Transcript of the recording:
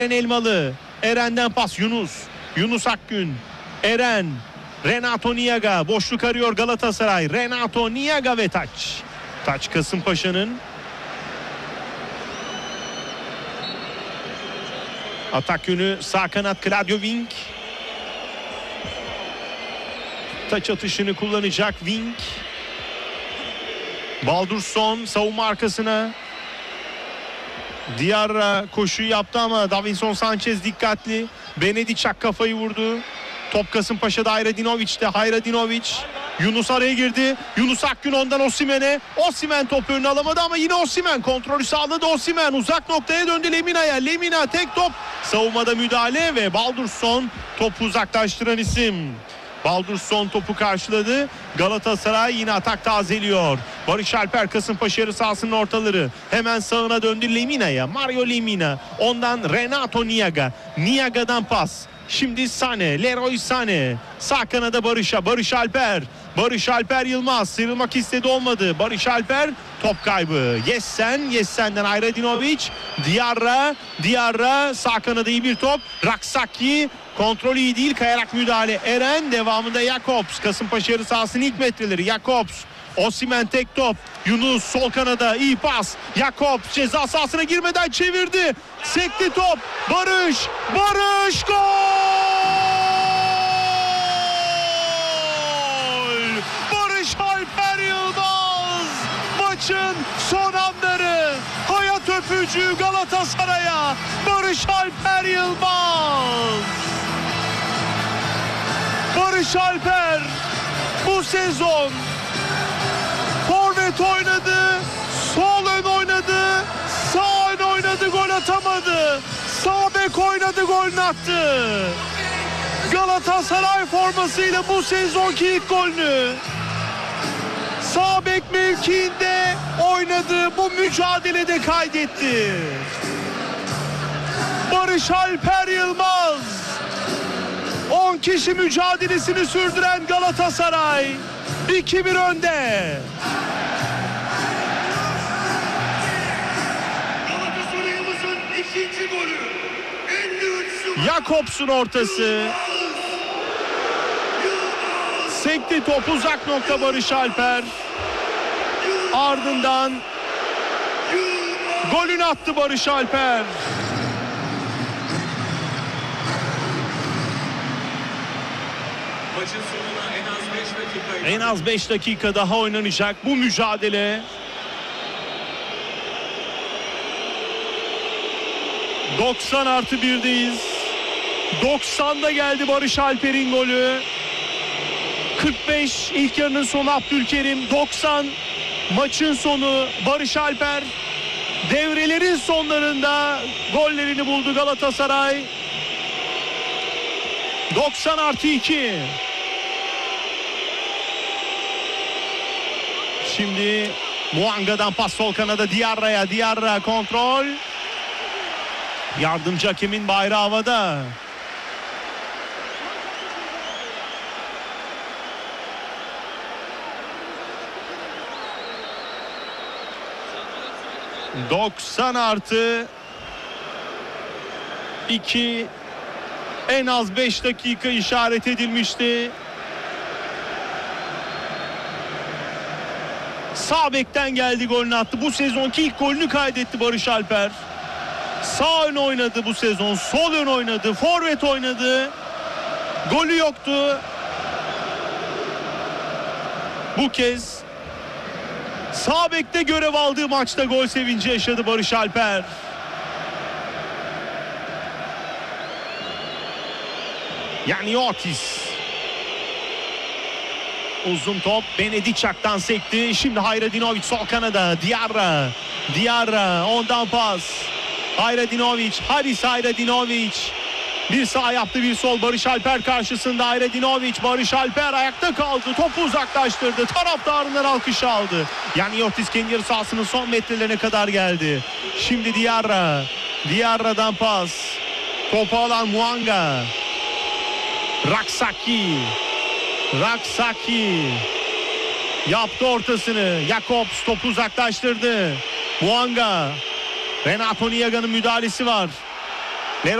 Elmalı. Eren'den pas Yunus. Yunus Akgün. Eren. Renato Niaga. Boşluk arıyor Galatasaray. Renato Niaga ve taç. Taç Kasımpaşa'nın. Atak yönü sağ kanat Claudio Wink. Taç atışını kullanacak Wink. Baldursson savunma arkasına. Diarra koşuyu yaptı ama Davinson Sanchez dikkatli. Benediçak kafayı vurdu. Top Kasımpaşa'da Hayradinoviç'te. Hayradinoviç. Yunus araya girdi. Yunus Akgün ondan Osimhen'e. Osimhen topu önüne alamadı ama yine Osimhen kontrolü sağladı. Osimhen uzak noktaya döndü Lemina'ya. Lemina tek top. Savunmada müdahale ve Baldursson topu uzaklaştıran isim. Baldursson topu karşıladı. Galatasaray yine atak tazeliyor. Barış Alper Kasımpaşa yarı sahasının ortaları. Hemen sağına döndü Lemina'ya. Mario Lemina. Ondan Renato Niaga. Niaga'dan pas. Şimdi Sané. Leroy Sané. Sağ kanada Barış'a. Barış Alper. Barış Alper Yılmaz. Sıyrılmak istedi olmadı. Barış Alper top kaybı. Yessen'den Hayradinoviç. Diarra. Sağ kanada iyi bir top. Raksaki. Kontrol iyi değil. Kayarak müdahale. Eren devamında Jakobs. Kasımpaşa yarı sahasının ilk metreleri. Jakobs. Osimhen tek top. Yunus sol kanada iyi pas. Jakobs ceza sahasına girmeden çevirdi. Sekti top. Barış gol! Barış Alper Yılmaz. Maçın son anları. Hayat öpücüğü Galatasaray'a. Barış Alper Yılmaz. Barış Alper bu sezon forvet oynadı, sol ön oynadı, sağ ön oynadı, gol atamadı. Sağ bek oynadı, golünü attı. Galatasaray formasıyla bu sezonki ilk golünü sağ bek mevkiinde oynadı, bu mücadelede kaydetti. Barış Alper Yılmaz 10 kişi mücadelesini sürdüren Galatasaray 2-1 önde. Galatasaray'ımızın ikinci golü. 53 Jakobs'un ortası. Sekti top uzak nokta Barış Alper. Ardından golünü attı Barış Alper. Maçın sonuna en az 5 dakika. En az 5 dakika daha oynanacak bu mücadele. 90+1'deyiz. 90'da geldi Barış Alper'in golü. 45 ilk yarının sonu Abdülkerim. 90 maçın sonu Barış Alper. Devrelerin sonlarında gollerini buldu Galatasaray. 90+2. Şimdi Muanga'dan pas sol kanada Diarra'ya. Diarra kontrol. Yardımcı hakemin bayrağı havada. ...90+2... en az 5 dakika işaret edilmişti. Sağ bekten geldi, golünü attı. Bu sezonki ilk golünü kaydetti Barış Alper. Sağ ön oynadı bu sezon. Sol ön oynadı. Forvet oynadı. Golü yoktu. Bu kez sağ bekte görev aldığı maçta gol sevinci yaşadı Barış Alper. Yani Otis. Uzun top Benediçak'tan sekti. Şimdi Hayradinoviç sol kanada. Diarra ondan pas. Hayradinoviç. Haris Hayradinoviç. Bir sağ yaptı, bir sol. Barış Alper karşısında Hayradinoviç. Barış Alper ayakta kaldı. Topu uzaklaştırdı. Taraftarından alkış aldı. Yani Otis kendi yarı sahasının son metrelerine kadar geldi. Şimdi Diarra'dan pas. Topu alan Muanga. Raksaki yaptı ortasını. Jakobs topu uzaklaştırdı. Muanga. Renato Niaga'nın müdahalesi var.